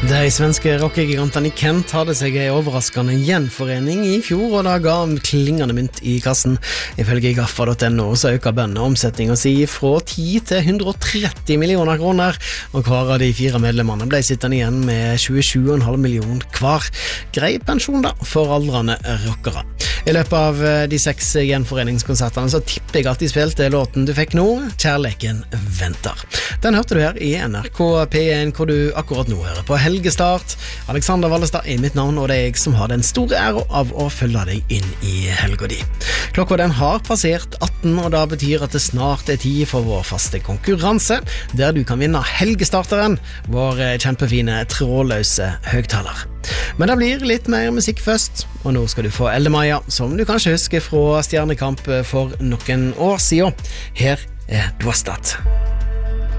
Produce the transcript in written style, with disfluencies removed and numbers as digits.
De svenske rockegigantene i Kent hadde seg en overraskende gjenforening i fjor, og da ga klingende mynt i kassen. Ifølge Gaffa.no så øker bandet omsetningen si fra 10 til 130 millioner kroner, og hver av de 4 medlemmene ble sittende igjen med 27,5 millioner hver. Grei pensjon da, for aldrende rockere. I løpet av de 6 gjenforeningskonsertene så tipper jeg at de spilte låten du fikk nå, Kjærleken venter. Den hørte du her i NRK P1, hvor du akkurat nå hører på Helgestart. Alexander Vallestad er mitt navn, og det er jeg som har den store ære av å følge deg inn i helga di. Klokka den har passert 18, og da betyr at det snart er tid for vår faste konkurranse, der du kan vinne Helgestarteren, vår kjempefine trådløse høgtaler. Men det blir litt mer musikk først, og nå skal du få Elde Maja, som du kanskje husker fra Stjernekamp for noen år siden. Her er Dwastat.